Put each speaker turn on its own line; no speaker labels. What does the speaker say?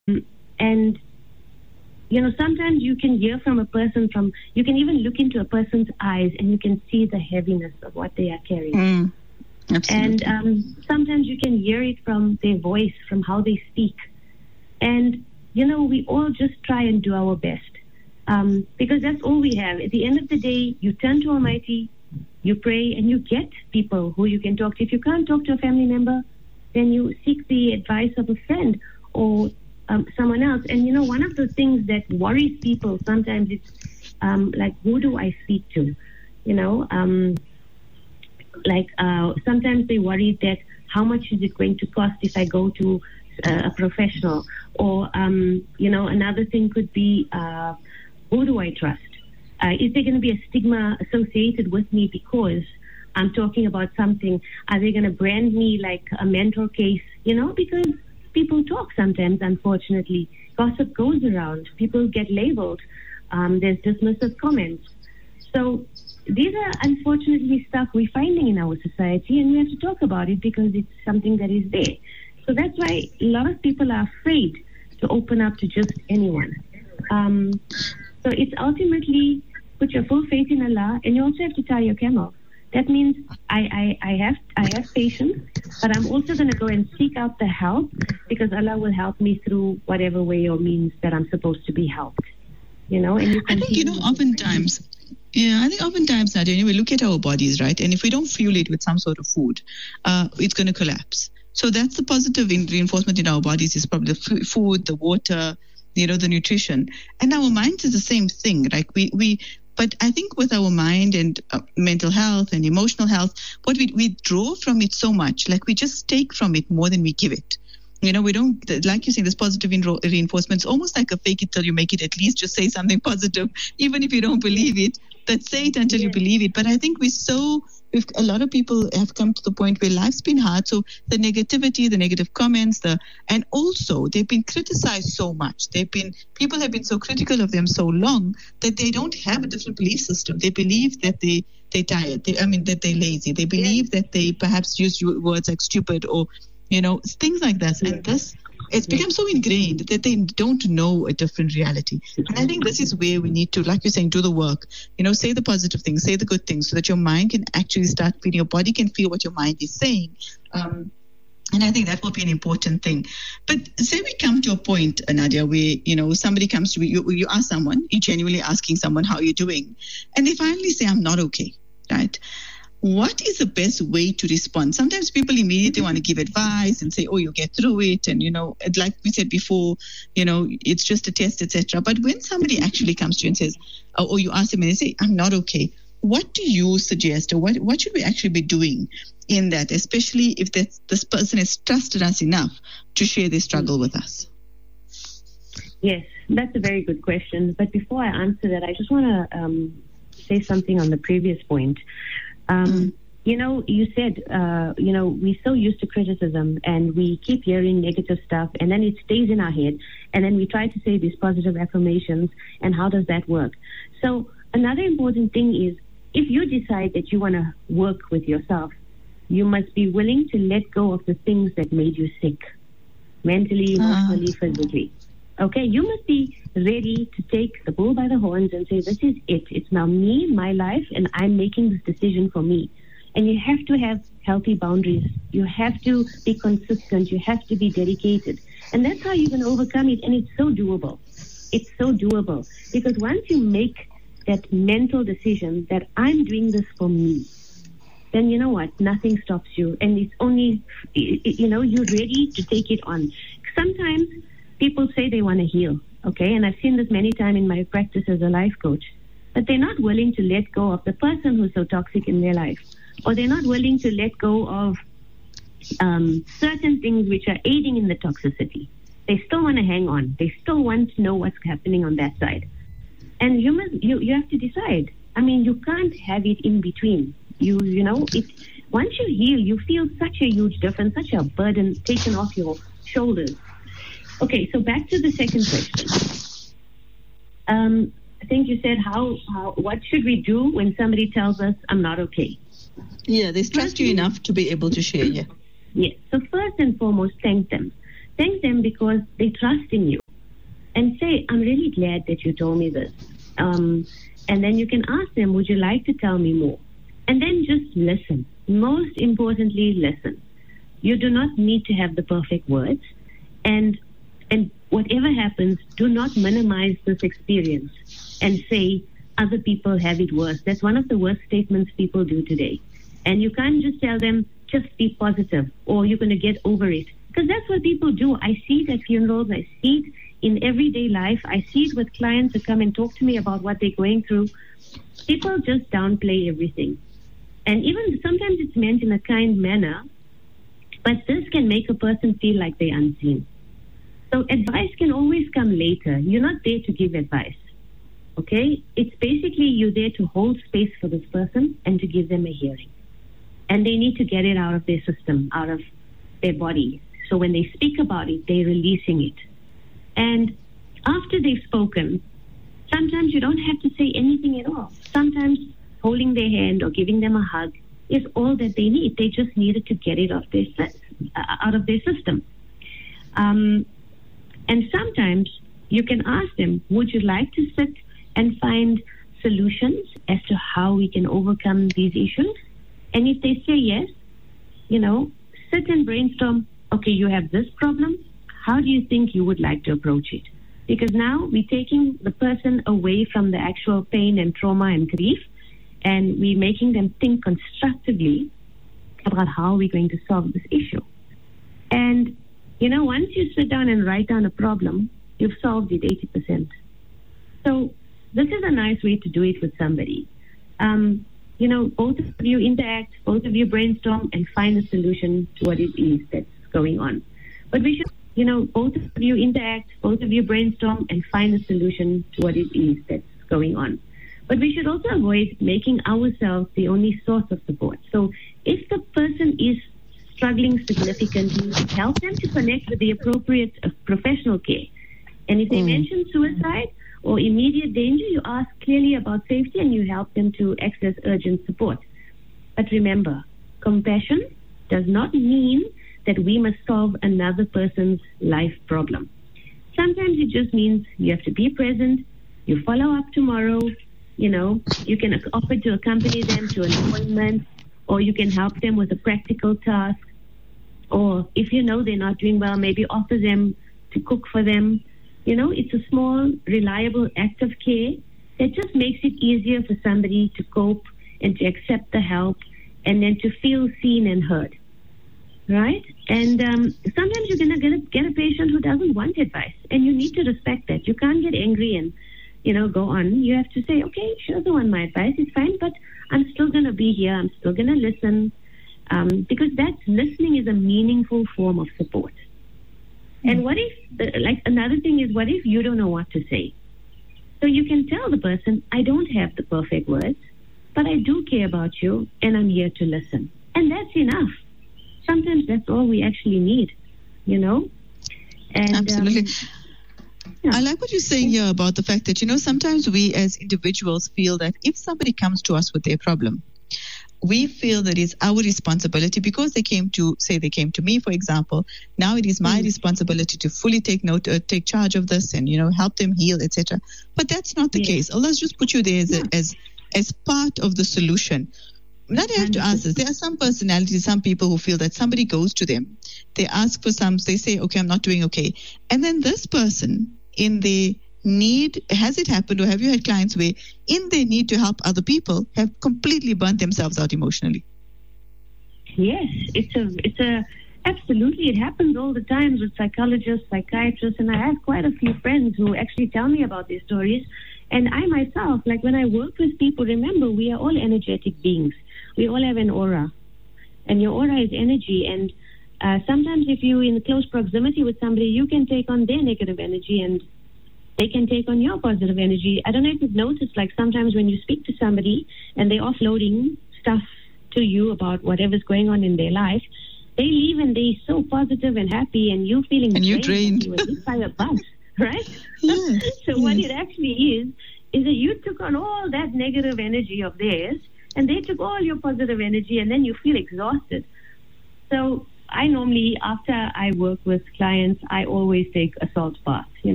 And sometimes you can hear from a person you can even look into a person's eyes and you can see the heaviness of what they are carrying.
Absolutely.
And sometimes you can hear it from their voice, from how they speak. And, we all just try and do our best because that's all we have. At the end of the day, you turn to Almighty, you pray, and you get people who you can talk to. If you can't talk to a family member, then you seek the advice of a friend or someone else. And, one of the things that worries people sometimes it's like, who do I speak to? Sometimes they worry that how much is it going to cost if I go to a professional? Or, another thing could be, who do I trust? Is there going to be a stigma associated with me because I'm talking about something? Are they going to brand me like a mental case? Because people talk sometimes, unfortunately. Gossip goes around. People get labeled. There's dismissive comments. So these are unfortunately stuff we're finding in our society, and we have to talk about it because it's something that is there. So that's why a lot of people are afraid to open up to just anyone. So it's ultimately put your full faith in Allah, and you also have to tie your camel. That means I have patience, but I'm also going to go and seek out the help because Allah will help me through whatever way or means that I'm supposed to be helped. And you
I think, oftentimes, Nadia, we look at our bodies, right? And if we don't fuel it with some sort of food, it's going to collapse. So that's the positive reinforcement in our bodies is probably the food, the water, the nutrition. And our minds is the same thing, right? But I think with our mind and mental health and emotional health, what we draw from it so much, like we just take from it more than we give it. We don't, like you say, this positive reinforcement is almost like a fake it till you make it. At least just say something positive, even if you don't believe it, but say it until you believe it. But I think a lot of people have come to the point where life's been hard. So the negativity, the negative comments, and also they've been criticized so much. People have been so critical of them so long that they don't have a different belief system. They believe that they're tired. That they're lazy. They believe that they perhaps use words like stupid or things like that. And it's become so ingrained that they don't know a different reality. And I think this is where we need to, like you're saying, do the work. Say the positive things, say the good things so that your mind can actually start feeling, your body can feel what your mind is saying. And I think that will be an important thing. But say we come to a point, Nadia, where, somebody comes to you, you ask someone, you're genuinely asking someone, how are you doing? And they finally say, I'm not okay, right? What is the best way to respond? Sometimes people immediately want to give advice and say, oh, you'll get through it. And, like we said before, it's just a test, etc. But when somebody actually comes to you and says, or you ask them and they say, I'm not okay, what do you suggest or what should we actually be doing in that, especially if this person has trusted us enough to share their struggle with us?
Yes, that's a very good question. But before I answer that, I just want to say something on the previous point. You said, we're so used to criticism and we keep hearing negative stuff and then it stays in our head and then we try to say these positive affirmations, and how does that work? So another important thing is if you decide that you want to work with yourself, you must be willing to let go of the things that made you sick, mentally, emotionally, physically. Okay, you must be ready to take the bull by the horns and say, this is it. It's now me, my life, and I'm making this decision for me. And you have to have healthy boundaries. You have to be consistent. You have to be dedicated. And that's how you can overcome it. And it's so doable. It's so doable. Because once you make that mental decision that I'm doing this for me, then you know what? Nothing stops you. And it's only, you're ready to take it on. Sometimes people say they want to heal, okay? And I've seen this many times in my practice as a life coach. But they're not willing to let go of the person who's so toxic in their life. Or they're not willing to let go of certain things which are aiding in the toxicity. They still want to hang on. They still want to know what's happening on that side. And you have to decide. You can't have it in between. Once you heal, you feel such a huge difference, such a burden taken off your shoulders. Okay, so back to the second question. I think you said what should we do when somebody tells us I'm not okay?
Yeah, they trust you enough to be able to share, yeah.
Yes, so first and foremost, thank them. Thank them because they trust in you. And say, I'm really glad that you told me this. And then you can ask them, would you like to tell me more? And then just listen. Most importantly, listen. You do not need to have the perfect words. And whatever happens, do not minimize this experience and say other people have it worse. That's one of the worst statements people do today. And you can't just tell them, just be positive or you're going to get over it. Because that's what people do. I see it at funerals. I see it in everyday life. I see it with clients who come and talk to me about what they're going through. People just downplay everything. And even sometimes it's meant in a kind manner, but this can make a person feel like they're unseen. So advice can always come later. You're not there to give advice, okay? It's basically you're there to hold space for this person and to give them a hearing. And they need to get it out of their system, out of their body. So when they speak about it, they're releasing it. And after they've spoken, sometimes you don't have to say anything at all. Sometimes holding their hand or giving them a hug is all that they need. They just needed to get it out of their system. And sometimes you can ask them, would you like to sit and find solutions as to how we can overcome these issues? And if they say yes, sit and brainstorm, okay, you have this problem. How do you think you would like to approach it? Because now we're taking the person away from the actual pain and trauma and grief, and we're making them think constructively about how we're going to solve this issue. And, once you sit down and write down a problem, you've solved it 80%. So this is a nice way to do it with somebody. Both of you interact, both of you brainstorm and find a solution to what it is that's going on. But we should, both of you interact, both of you brainstorm and find a solution to what it is that's going on. But we should also avoid making ourselves the only source of support. So if the person is struggling significantly, help them to connect with the appropriate professional care. And if they mention suicide or immediate danger, you ask clearly about safety and you help them to access urgent support. But remember, compassion does not mean that we must solve another person's life problem. Sometimes it just means you have to be present, you follow up tomorrow, you can offer to accompany them to an appointment, or you can help them with a practical task, or if they're not doing well, maybe offer them to cook for them. It's a small, reliable act of care that just makes it easier for somebody to cope and to accept the help and then to feel seen and heard. Right? And sometimes you're going to get a patient who doesn't want advice, and you need to respect that. You can't get angry and, go on. You have to say, okay, she doesn't want my advice. It's fine, but I'm still going to be here. I'm still going to listen because listening is a meaningful form of support. And what if, another thing is, what if you don't know what to say? So you can tell the person, I don't have the perfect words, but I do care about you, and I'm here to listen. And that's enough. Sometimes that's all we actually need, And,
absolutely. I like what you're saying here about the fact that, sometimes we as individuals feel that if somebody comes to us with their problem, we feel that it's our responsibility because they came to me, for example. Now it is my responsibility to fully take charge of this and, help them heal, etc. But that's not the case. Allah's just put you there as part of the solution. Now they have to ask this. There are some personalities, some people who feel that somebody goes to them. They ask for they say, okay, I'm not doing okay. And then this person in the need, has it happened or have you had clients where in their need to help other people have completely burnt themselves out emotionally?
Yes, absolutely. It happens all the time with psychologists, psychiatrists, and I have quite a few friends who actually tell me about these stories. And I myself, when I work with people, remember, we are all energetic beings. We all have an aura, and your aura is energy. And sometimes if you're in close proximity with somebody, you can take on their negative energy and they can take on your positive energy. I don't know if you've noticed, sometimes when you speak to somebody and they're offloading stuff to you about whatever's going on in their life, they leave and they're so positive and happy, and you feeling
drained.
You were hit by a bus, right?
Yes.
So what it actually is that you took on all that negative energy of theirs, and they took all your positive energy, and then you feel exhausted. So I normally, after I work with clients, I always take a salt bath.